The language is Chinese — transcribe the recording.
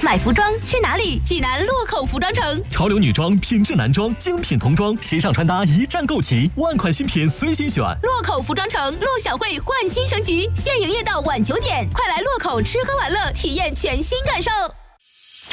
买服装去哪里？济南洛口服装城。 潮流女装、品质男装、精品童装，时尚穿搭一站购齐，万款新品随心选。 洛口服装城陆小慧焕新升级，现营业到晚9点，快来洛口吃喝玩乐，体验全新感受。